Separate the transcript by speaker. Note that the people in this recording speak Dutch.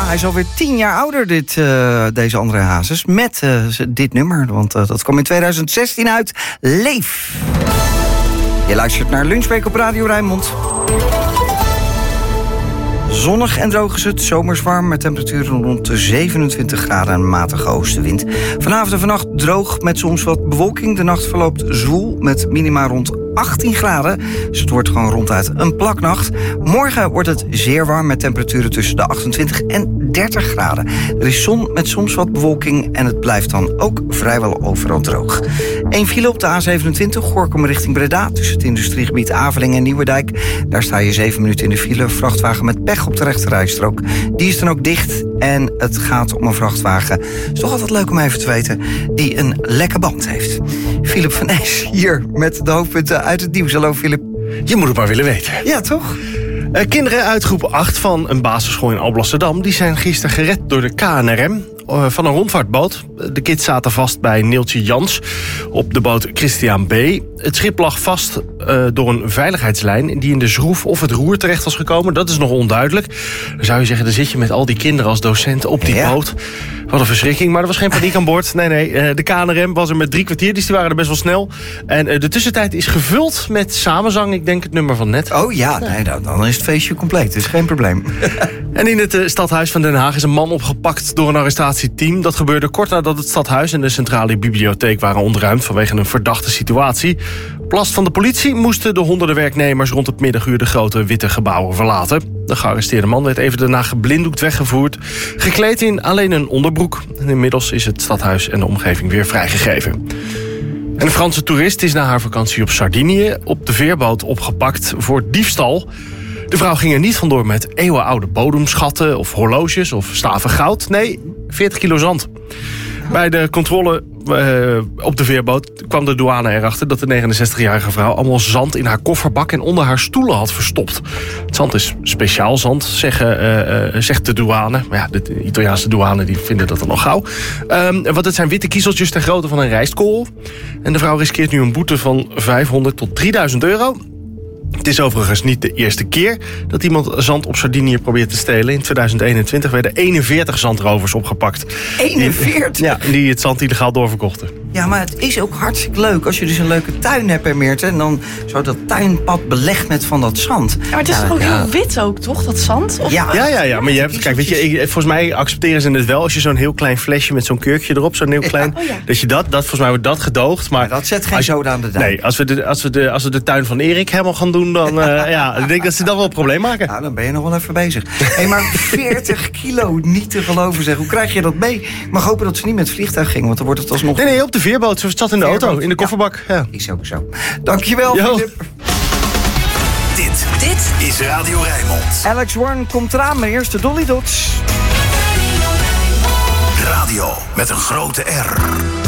Speaker 1: hij is alweer 10 jaar ouder, deze André Hazes. Met dit nummer, want dat kwam in 2016 uit. Leef. Je luistert naar Lunchbreak op Radio Rijnmond. Zonnig en droog is het, zomers warm met temperaturen rond de 27 graden en een matige oostenwind. Vanavond en vannacht droog met soms wat bewolking. De nacht verloopt zwoel met minima rond 18 graden. Dus het wordt gewoon ronduit een plaknacht. Morgen wordt het zeer warm met temperaturen tussen de 28 en 30 graden. Er is zon met soms wat bewolking en het blijft dan ook vrijwel overal droog. Eén file op de A27, Gorinchem richting Breda, tussen het industriegebied Avelingen en Nieuwedijk. Daar sta je 7 minuten in de file. Vrachtwagen met pech op de rechterrijstrook. Die is dan ook dicht en het gaat om een vrachtwagen. Is toch altijd leuk om even te weten, die een lekke band heeft. Philip van Ees hier met de hoofdpunten uit het nieuws. Hallo Philip.
Speaker 2: Je moet het maar willen weten.
Speaker 1: Ja, toch?
Speaker 2: Kinderen uit groep 8 van een basisschool in Alblasserdam die zijn gisteren gered door de KNRM van een rondvaartboot. De kids zaten vast bij Neeltje Jans op de boot Christian B. Het schip lag vast door een veiligheidslijn die in de schroef of het roer terecht was gekomen. Dat is nog onduidelijk. Dan zou je zeggen, dan zit je met al die kinderen als docent op die boot. Wat een verschrikking, maar er was geen paniek aan boord. Nee, de KNRM was er met 3 kwartier, dus die waren er best wel snel. En de tussentijd is gevuld met samenzang, ik denk het nummer van net.
Speaker 1: Oh ja, nee, dan is het feestje compleet, dus geen probleem.
Speaker 2: En in het stadhuis van Den Haag is een man opgepakt door een arrestatieteam. Dat gebeurde kort nadat het stadhuis en de centrale bibliotheek waren ontruimd vanwege een verdachte situatie. Op last van de politie moesten de honderden werknemers rond het middaguur de grote witte gebouwen verlaten. De gearresteerde man werd even daarna geblinddoekt weggevoerd, gekleed in alleen een onderbroek. En inmiddels is het stadhuis en de omgeving weer vrijgegeven. En een Franse toerist is na haar vakantie op Sardinië op de veerboot opgepakt voor diefstal. De vrouw ging er niet vandoor met eeuwenoude bodemschatten of horloges of staven goud. Nee, 40 kilo zand. Bij de controle op de veerboot kwam de douane erachter dat de 69-jarige vrouw allemaal zand in haar kofferbak en onder haar stoelen had verstopt. Het zand is speciaal zand, zegt de douane. Maar ja, de Italiaanse douane die vinden dat dan nog gauw. Want het zijn witte kiezeltjes ter grootte van een rijstkorrel. En de vrouw riskeert nu een boete van 500 tot 3000 euro. Het is overigens niet de eerste keer dat iemand zand op Sardinië probeert te stelen. In 2021 werden 41 zandrovers opgepakt.
Speaker 1: 41?
Speaker 2: Die het zand illegaal doorverkochten.
Speaker 1: Ja, maar het is ook hartstikke leuk als je dus een leuke tuin hebt, Meerte. En dan zo dat tuinpad belegd met van dat zand.
Speaker 3: Ja, maar het is toch ook heel wit ook, toch, dat zand? Of
Speaker 2: ja, maar je hebt, kijk, weet je, volgens mij accepteren ze het wel als je zo'n heel klein flesje met zo'n kurkje erop, zo'n heel klein, dat je dat volgens mij wordt dat gedoogd. Maar
Speaker 1: dat zet geen zoden aan de duim.
Speaker 2: Nee, als we de tuin van Erik helemaal gaan doen, dan ik denk dat ze dan wel een probleem maken.
Speaker 1: Nou, dan ben je nog wel even bezig. Maar 40 kilo, niet te geloven zeg. Hoe krijg je dat mee? Ik mag hopen dat ze niet met het vliegtuig gingen, want dan wordt het alsnog...
Speaker 2: Nee, op de veerboot. Ze zat in de auto, in de kofferbak. Ja.
Speaker 1: Is ook zo. Dankjewel, Philip.
Speaker 4: Dit is Radio Rijnmond.
Speaker 1: Alex Warren komt eraan, mijn eerste Dolly Dots.
Speaker 4: Radio met een grote R.